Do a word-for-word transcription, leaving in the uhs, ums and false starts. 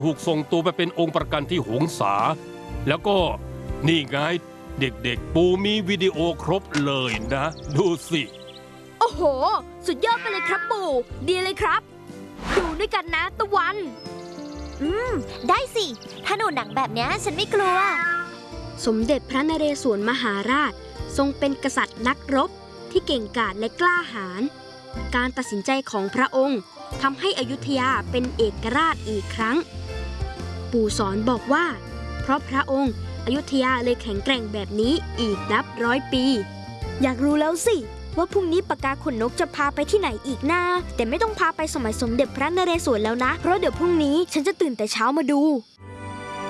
ถูกส่งตัวไปเป็นองค์ประกันที่หงสาแล้วก็นี่ไงเด็กๆปูมีวิดีโอครบเลยนะดูสิโอ้โหสุดยอดไปเลยครับปู่ดีเลยครับดูด้วยกันนะตะวันอืมได้สิถ้าหนูหนังแบบนี้ฉันไม่กลัวสมเด็จพระนเรศวรมหาราชทรงเป็นกษัตริย์นักรบที่เก่งกาจและกล้าหาญการตัดสินใจของพระองค์ทำให้อยุธยาเป็นเอกราชอีกครั้งปู่สอนบอกว่าเพราะพระองค์อยุธยาเลยแข็งแกร่งแบบนี้อีกนับร้อยปีอยากรู้แล้วสิว่าพรุ่งนี้ปากกาขนนกจะพาไปที่ไหนอีกนะแต่ไม่ต้องพาไปสมัยสมเด็จพระนเรศวรแล้วนะเพราะเดี๋ยวพรุ่งนี้ฉันจะตื่นแต่เช้ามาดู